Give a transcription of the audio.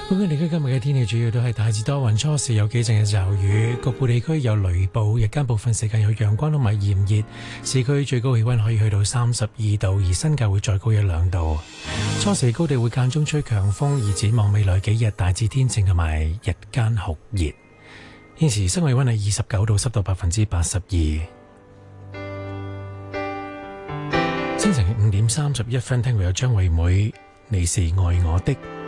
本港地區今日嘅天氣主要都係大致多雲，初時有幾陣嘅驟雨，局部地區有雷暴，日間部分時間有陽光同埋炎熱，市區最高氣溫可以去到32度，而新界會再高1-2度。初時高地會間中吹強風，而展望未來幾日大致天晴同埋日間酷熱。現時室外溫係29度，濕度82%。清晨5點31分，聽會有張惠妹，你是愛我的。